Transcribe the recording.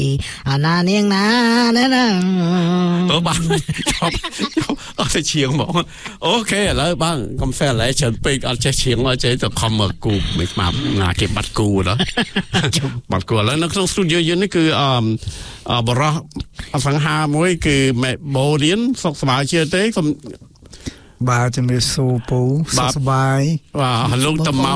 អាណានាងណាណាបាទអត់ឈៀងមកអូខេឥឡូវបងកុំសែឥឡូវច្រើនពេកអត់ចេះឈៀងអត់ចេះទៅខំមកគូមិនស្មាប់ណាគេបាត់គូដល់បាត់គូឥឡូវនៅក្នុង studio យើងនេះគឺបរោះអសង្ហាមួយគឺមេបូរៀនសុខសប្បាយជាទេខ្ញុំបាទជំរាបសួរពូសុខសប្បាយបាទលោកត